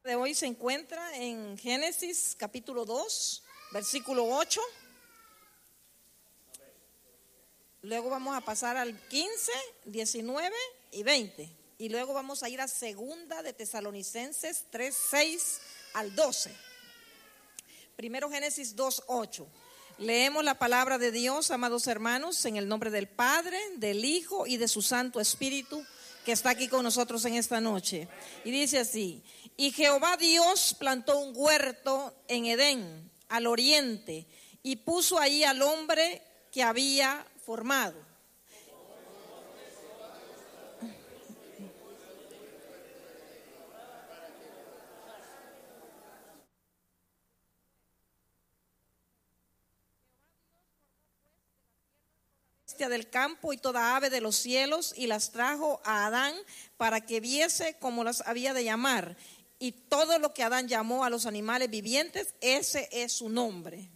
De hoy se encuentra en Génesis capítulo 2, versículo 8. Luego vamos a pasar al 15, 19 y 20. Y luego vamos a ir a segunda de Tesalonicenses 3, 6 al 12. Primero Génesis 2, 8. Leemos la palabra de Dios, amados hermanos, en el nombre del Padre, del Hijo y de su Santo Espíritu, que está aquí con nosotros en esta noche. Y dice así: y Jehová Dios plantó un huerto en Edén, al oriente, y puso ahí al hombre que había formado. Del campo y toda ave de los cielos, y las trajo a Adán para que viese cómo las había de llamar. Y todo lo que Adán llamó a los animales vivientes, ese es su nombre.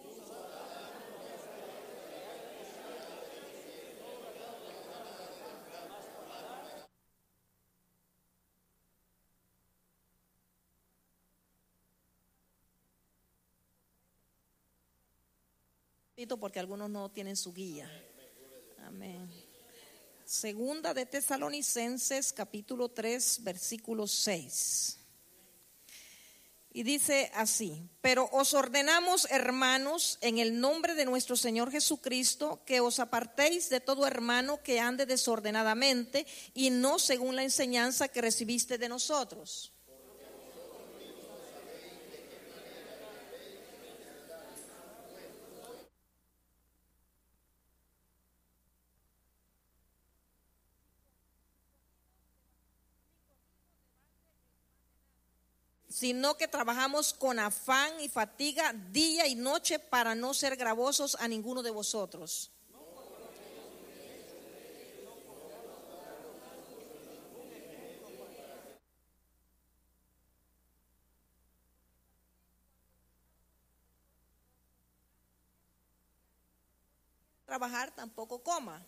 Porque algunos no tienen su guía. Amén. Segunda de Tesalonicenses capítulo 3 versículo 6. Y dice así: pero os ordenamos, hermanos, en el nombre de nuestro Señor Jesucristo, que os apartéis de todo hermano que ande desordenadamente y no según la enseñanza que recibiste de nosotros. Sino que trabajamos con afán y fatiga día y noche para no ser gravosos a ninguno de vosotros. Trabajar tampoco coma.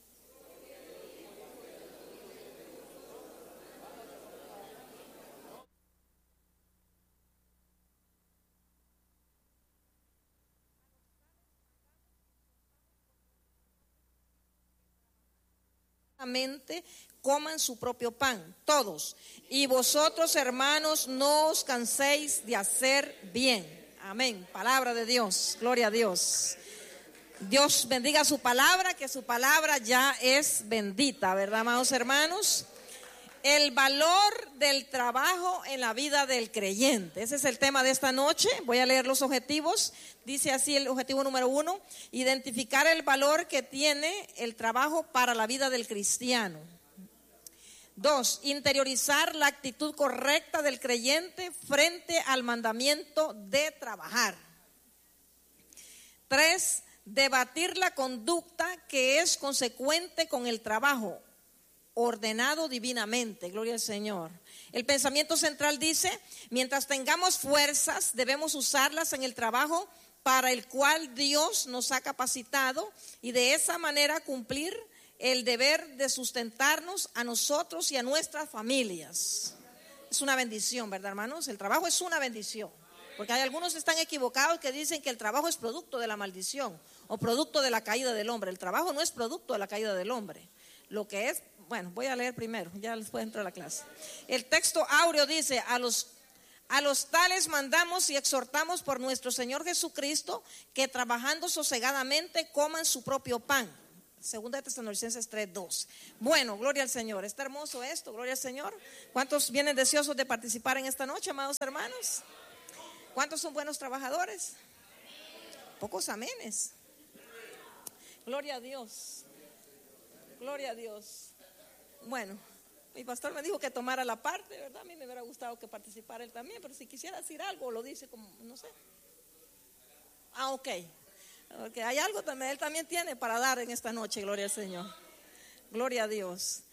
Coman su propio pan, todos. Y vosotros, hermanos, no os canséis de hacer bien. Amén. Palabra de Dios. Gloria a Dios. Dios bendiga su palabra, que su palabra ya es bendita, ¿verdad, amados hermanos? El valor del trabajo en la vida del creyente. Ese es el tema de esta noche. Voy a leer los objetivos. Dice así el objetivo número 1: identificar el valor que tiene el trabajo para la vida del cristiano. 2, interiorizar la actitud correcta del creyente frente al mandamiento de trabajar. 3, debatir la conducta que es consecuente con el trabajo ordenado divinamente. Gloria al Señor. El pensamiento central dice: mientras tengamos fuerzas, debemos usarlas en el trabajo para el cual Dios nos ha capacitado, y de esa manera cumplir el deber de sustentarnos a nosotros y a nuestras familias. Es una bendición, ¿verdad, hermanos? El trabajo es una bendición. Porque hay algunos que están equivocados que dicen que el trabajo es producto de la maldición o producto de la caída del hombre. El trabajo no es producto de la caída del hombre. Lo que es, bueno, voy a leer primero, ya después entro a la clase. El texto áureo dice: a los tales mandamos y exhortamos por nuestro Señor Jesucristo, que trabajando sosegadamente coman su propio pan. Segunda de Tesalonicenses 3:2. Bueno, gloria al Señor. Está hermoso esto, gloria al Señor. ¿Cuántos vienen deseosos de participar en esta noche, amados hermanos? ¿Cuántos son buenos trabajadores? Pocos amenes. Gloria a Dios. Gloria a Dios. Bueno, mi pastor me dijo que tomara la parte, ¿verdad? A mí me hubiera gustado que participara él también, pero si quisiera decir algo, lo dice como, no sé. Ok. Porque hay algo también, él también tiene para dar en esta noche, gloria al Señor. Gloria a Dios.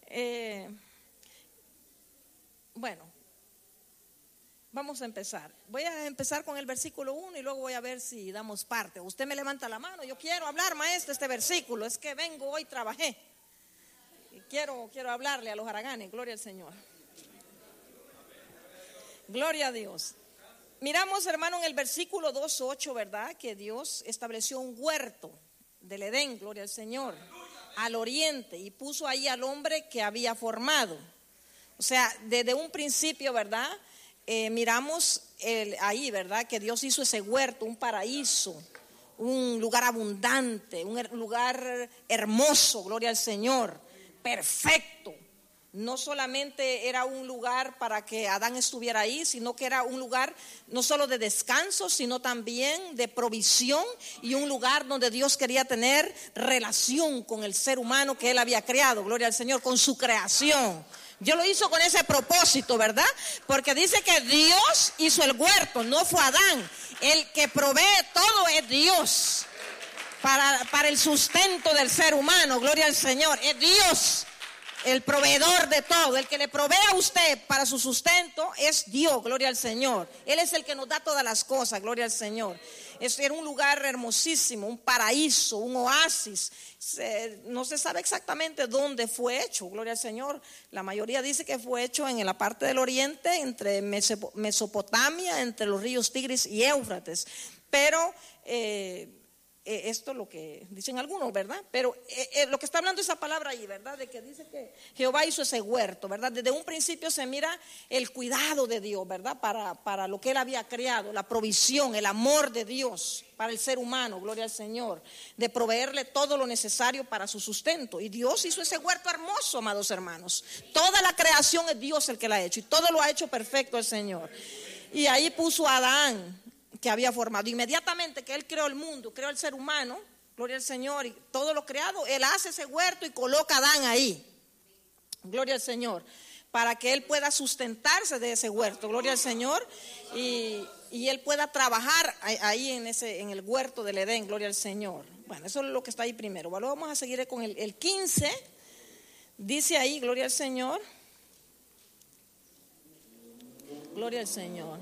Bueno, vamos a empezar. Voy a empezar con el versículo 1 y luego voy a ver si damos parte. Usted me levanta la mano: yo quiero hablar, maestro, este versículo. Es que vengo hoy, trabajé. Y quiero hablarle a los haraganes, gloria al Señor. Gloria a Dios. Miramos, hermano, en el versículo 2:8, ¿verdad? Que Dios estableció un huerto del Edén, gloria al Señor, al oriente, y puso ahí al hombre que había formado. O sea, desde un principio, ¿verdad? Miramos ahí, ¿verdad? Que Dios hizo ese huerto, un paraíso, un lugar abundante, un lugar hermoso, gloria al Señor, perfecto. No solamente era un lugar para que Adán estuviera ahí, sino que era un lugar no solo de descanso, sino también de provisión, y un lugar donde Dios quería tener relación con el ser humano que Él había creado, gloria al Señor, con su creación. Dios lo hizo con ese propósito, ¿verdad? Porque dice que Dios hizo el huerto, no fue Adán. El que provee todo es Dios para el sustento del ser humano, gloria al Señor, es Dios. El proveedor de todo, el que le provee a usted para su sustento es Dios, gloria al Señor. Él es el que nos da todas las cosas, gloria al Señor. Era un lugar hermosísimo, un paraíso, un oasis. No se sabe exactamente dónde fue hecho, gloria al Señor. La mayoría dice que fue hecho en la parte del oriente, entre Mesopotamia, entre los ríos Tigris y Éufrates. Pero esto es lo que dicen algunos, ¿verdad? Pero lo que está hablando esa palabra ahí, ¿verdad? De que dice que Jehová hizo ese huerto, ¿verdad? Desde un principio se mira el cuidado de Dios, ¿verdad? Para lo que Él había creado, la provisión, el amor de Dios para el ser humano, gloria al Señor, de proveerle todo lo necesario para su sustento. Y Dios hizo ese huerto hermoso, amados hermanos. Toda la creación es Dios el que la ha hecho, y todo lo ha hecho perfecto el Señor. Y ahí puso a Adán, que había formado. Inmediatamente que Él creó el mundo, creó el ser humano, gloria al Señor, y todo lo creado, Él hace ese huerto y coloca a Adán ahí, gloria al Señor, para que Él pueda sustentarse de ese huerto, gloria al Señor, y Él pueda trabajar ahí en el huerto del Edén, gloria al Señor. Bueno, eso es lo que está ahí primero. Bueno, vamos a seguir con el 15, dice ahí, gloria al Señor, gloria al Señor.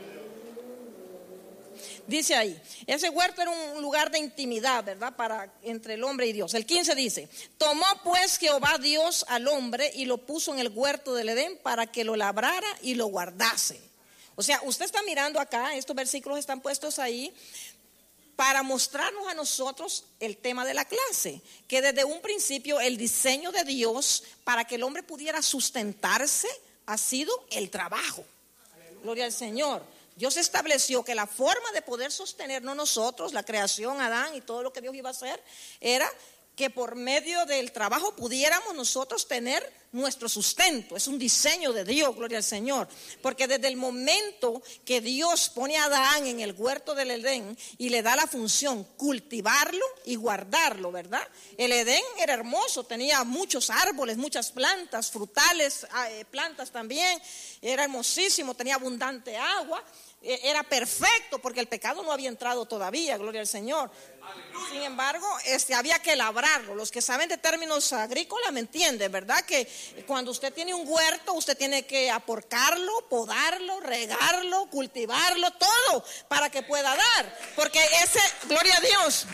Dice ahí, ese huerto era un lugar de intimidad, ¿verdad? Entre el hombre y Dios. El 15 dice, tomó pues Jehová Dios al hombre y lo puso en el huerto del Edén para que lo labrara y lo guardase. O sea, usted está mirando acá, estos versículos están puestos ahí para mostrarnos a nosotros el tema de la clase, que desde un principio el diseño de Dios para que el hombre pudiera sustentarse ha sido el trabajo. Gloria al Señor. Dios estableció que la forma de poder sostenernos nosotros, la creación, Adán y todo lo que Dios iba a hacer, era que por medio del trabajo pudiéramos nosotros tener nuestro sustento. Es un diseño de Dios, gloria al Señor. Porque desde el momento que Dios pone a Adán en el huerto del Edén y le da la función cultivarlo y guardarlo, ¿verdad? El Edén era hermoso, tenía muchos árboles, muchas plantas, frutales, plantas también. Era hermosísimo, tenía abundante agua. Era perfecto porque el pecado no había entrado todavía, gloria al Señor. Sin embargo, había que labrarlo. Los que saben de términos agrícolas me entienden, ¿verdad? Que cuando usted tiene un huerto, usted tiene que aporcarlo, podarlo, regarlo, cultivarlo, todo para que pueda dar. Porque gloria a Dios,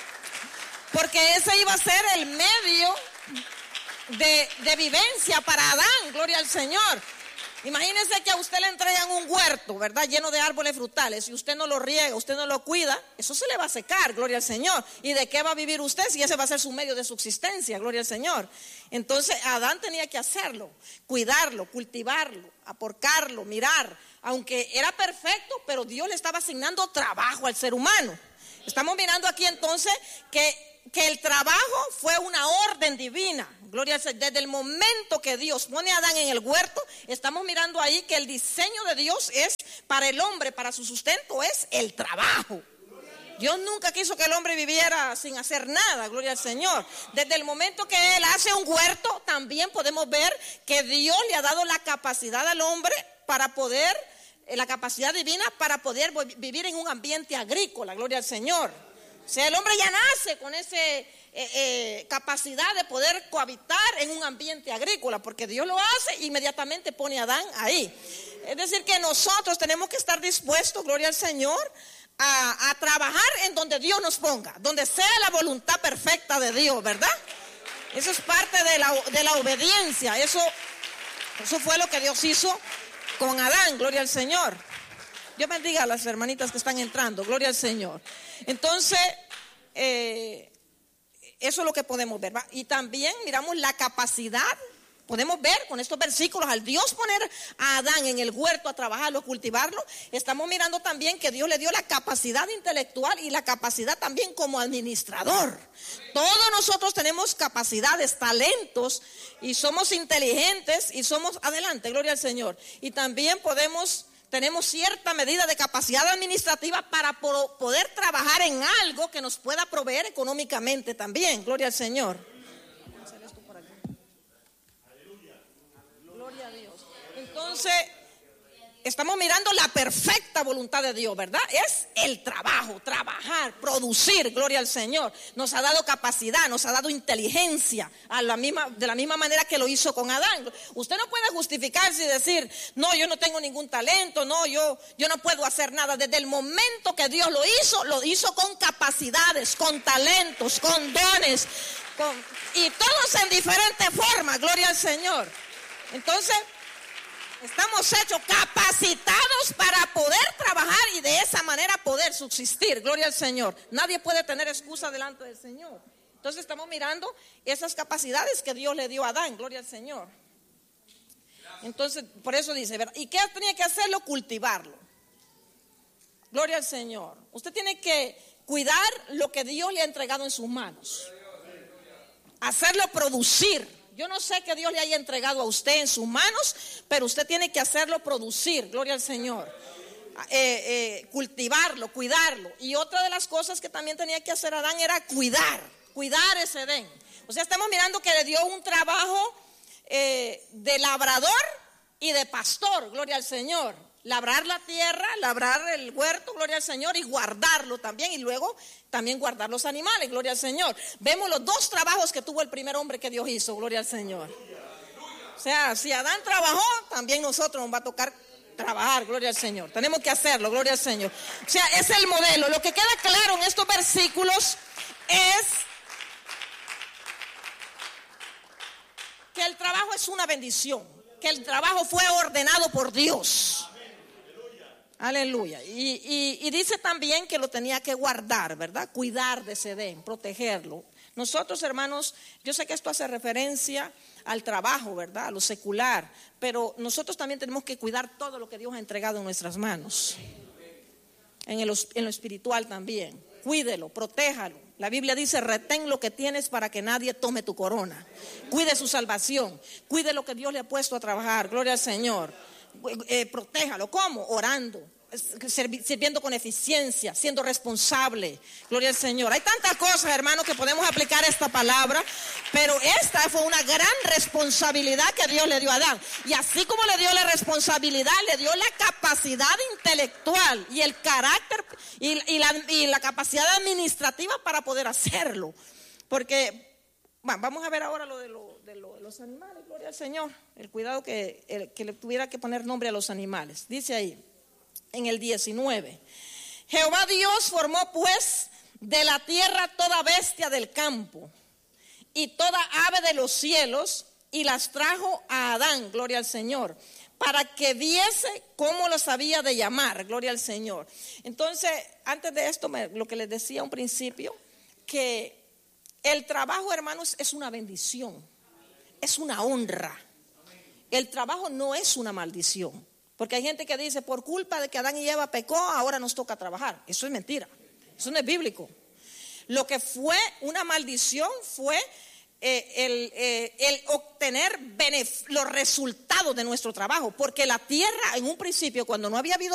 porque ese iba a ser el medio de vivencia para Adán, gloria al Señor. Imagínense que a usted le entregan un huerto, ¿verdad? Lleno de árboles frutales, y usted no lo riega, usted no lo cuida, eso se le va a secar, gloria al Señor. ¿Y de qué va a vivir usted si ese va a ser su medio de subsistencia, gloria al Señor? Entonces Adán tenía que hacerlo, cuidarlo, cultivarlo, aporcarlo, mirar, aunque era perfecto, pero Dios le estaba asignando trabajo al ser humano. Estamos mirando aquí entonces que el trabajo fue una orden divina, gloria al Señor. Desde el momento que Dios pone a Adán en el huerto, estamos mirando ahí que el diseño de Dios es para el hombre, para su sustento, es el trabajo. Dios nunca quiso que el hombre viviera sin hacer nada, gloria al Señor. Desde el momento que Él hace un huerto, también podemos ver que Dios le ha dado la capacidad al hombre para poder, la capacidad divina para poder vivir en un ambiente agrícola, gloria al Señor. O sea, el hombre ya nace con esa capacidad de poder cohabitar en un ambiente agrícola, porque Dios lo hace e inmediatamente pone a Adán ahí. Es decir, que nosotros tenemos que estar dispuestos, gloria al Señor, a trabajar en donde Dios nos ponga, donde sea la voluntad perfecta de Dios, ¿verdad? Eso es parte de la obediencia. Eso fue lo que Dios hizo con Adán, gloria al Señor. Dios bendiga a las hermanitas que están entrando, gloria al Señor. Entonces, eso es lo que podemos ver, ¿va? Y también miramos la capacidad. Podemos ver con estos versículos, al Dios poner a Adán en el huerto a trabajarlo, a cultivarlo, estamos mirando también que Dios le dio la capacidad intelectual y la capacidad también como administrador. Todos nosotros tenemos capacidades, talentos, y somos inteligentes y somos, adelante, gloria al Señor. Y también tenemos cierta medida de capacidad administrativa para poder trabajar en algo que nos pueda proveer económicamente también, gloria al Señor. Gloria a Dios. Entonces, estamos mirando la perfecta voluntad de Dios, ¿verdad? Es el trabajo, trabajar, producir, gloria al Señor. Nos ha dado capacidad, nos ha dado inteligencia, de la misma manera que lo hizo con Adán. Usted no puede justificarse y decir, no, yo no tengo ningún talento, no, yo no puedo hacer nada. Desde el momento que Dios lo hizo con capacidades, con talentos, con dones, y todos en diferentes formas, gloria al Señor. Entonces, estamos hechos capacitados para poder trabajar y de esa manera poder subsistir, gloria al Señor. Nadie puede tener excusa delante del Señor. Entonces estamos mirando esas capacidades que Dios le dio a Adán, gloria al Señor. Entonces, por eso dice, ¿verdad? ¿Y qué tenía que hacerlo? Cultivarlo. Gloria al Señor. Usted tiene que cuidar lo que Dios le ha entregado en sus manos. Hacerlo producir. Yo no sé que Dios le haya entregado a usted en sus manos, pero usted tiene que hacerlo producir, gloria al Señor. Cultivarlo, cuidarlo. Y otra de las cosas que también tenía que hacer Adán era cuidar ese Edén. O sea, estamos mirando que le dio un trabajo de labrador y de pastor, gloria al Señor. Labrar la tierra, labrar el huerto, gloria al Señor, y guardarlo también, y luego también guardar los animales, gloria al Señor. Vemos los dos trabajos que tuvo el primer hombre que Dios hizo, gloria al Señor. O sea, si Adán trabajó, también nosotros nos va a tocar trabajar, gloria al Señor. Tenemos que hacerlo, gloria al Señor. O sea, es el modelo. Lo que queda claro en estos versículos es que el trabajo es una bendición, que el trabajo fue ordenado por Dios. Aleluya. Y dice también que lo tenía que guardar, ¿verdad? Cuidar de ese Edén, protegerlo. Nosotros, hermanos, yo sé que esto hace referencia al trabajo, ¿verdad? A lo secular, pero nosotros también tenemos que cuidar todo lo que Dios ha entregado en nuestras manos. En lo espiritual también. Cuídelo, protéjalo. La Biblia dice, retén lo que tienes para que nadie tome tu corona. Cuide su salvación. Cuide lo que Dios le ha puesto a trabajar. Gloria al Señor. Protéjalo. ¿Cómo? Orando, sirviendo con eficiencia, siendo responsable. Gloria al Señor. Hay tantas cosas, hermanos, que podemos aplicar esta palabra, pero esta fue una gran responsabilidad que Dios le dio a Adán. Y así como le dio la responsabilidad, le dio la capacidad intelectual y el carácter y la capacidad administrativa para poder hacerlo. Porque vamos a ver ahora lo de los animales, gloria al Señor. El cuidado que le tuviera que poner nombre a los animales. Dice ahí, en el 19. Jehová Dios formó pues de la tierra toda bestia del campo y toda ave de los cielos y las trajo a Adán, gloria al Señor, para que viese cómo los había de llamar, gloria al Señor. Entonces, antes de esto, lo que les decía a un principio, que el trabajo, hermanos, es una bendición, es una honra. El trabajo no es una maldición, porque hay gente que dice, por culpa de que Adán y Eva pecó, ahora nos toca trabajar. Eso es mentira, eso no es bíblico. Lo que fue una maldición fue el obtener los resultados de nuestro trabajo, porque la tierra en un principio, cuando no había habido